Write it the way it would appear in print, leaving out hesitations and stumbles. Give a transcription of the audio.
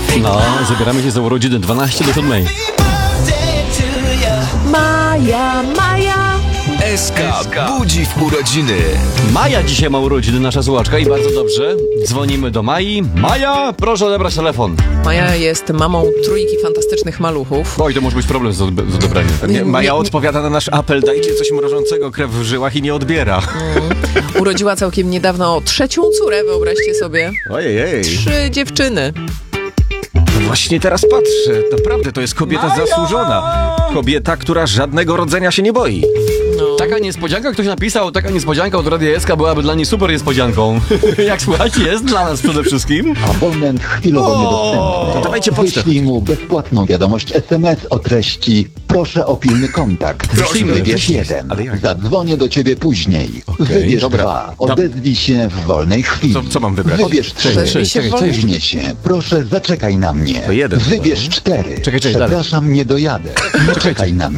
No, zabieramy się za urodziny 12 do 7. Maja, Maja. SK budzi w urodziny. Maja dzisiaj ma urodziny, nasza słuchaczka, i bardzo dobrze. Dzwonimy do Mai. Maja, proszę odebrać telefon. Maja jest mamą trójki fantastycznych maluchów. Oj, to może być problem z odebraniem. Nie, Maja odpowiada na nasz apel, dajcie coś mrożącego, krew w żyłach i nie odbiera. Urodziła całkiem niedawno trzecią córę, wyobraźcie sobie. Ojej. 3 dziewczyny. No właśnie teraz patrzę, naprawdę to jest kobieta zasłużona. Kobieta, która żadnego rodzenia się nie boi. Taka niespodzianka, ktoś napisał, taka niespodzianka od Radia SK byłaby dla niej super niespodzianką. Jak słuchać, jest dla nas przede wszystkim. Abonent chwilowo niedostępny. To dawajcie pocztę. Wyślij mu bezpłatną wiadomość SMS o treści "Proszę o pilny kontakt". Wyślijmy, Wybierz wyślij. 1. Ale jak? Zadzwonię do ciebie później. Wybierz dobra. 2. Odezwij się w wolnej chwili. Co mam wybrać? Wybierz 3. Odezwij się w wolnej Weźmie się. Proszę, zaczekaj na mnie. To 1. Wybierz 4. Czekaj, dalej. Przepraszam, nie dojadę. Czekaj na mnie.